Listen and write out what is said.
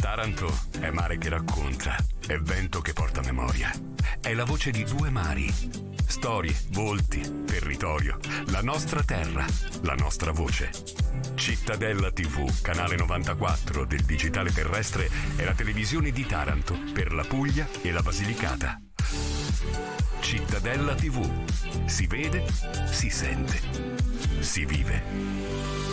Taranto è mare che racconta, è vento che porta memoria, è la voce di due mari, storie, volti, territorio, la nostra terra, la nostra voce. Cittadella TV, canale 94 del digitale terrestre, è la televisione di Taranto per la Puglia e la Basilicata. Cittadella TV, si vede, si sente, si vive.